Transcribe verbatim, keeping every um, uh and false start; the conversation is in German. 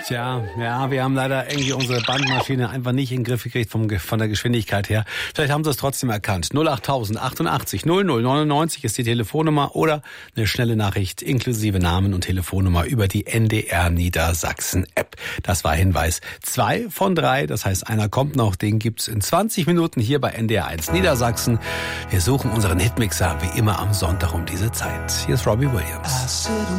Tja, ja, wir haben leider irgendwie unsere Bandmaschine einfach nicht in den Griff gekriegt vom, von der Geschwindigkeit her. Vielleicht haben Sie es trotzdem erkannt. null acht tausend achtundachtzig null null neunundneunzig ist die Telefonnummer oder eine schnelle Nachricht inklusive Namen und Telefonnummer über die N D R Niedersachsen App. Das war Hinweis zwei von drei, das heißt einer kommt noch, den gibt's in zwanzig Minuten hier bei N D R eins Niedersachsen. Wir suchen unseren Hitmixer wie immer am Sonntag um diese Zeit. Hier ist Robbie Williams.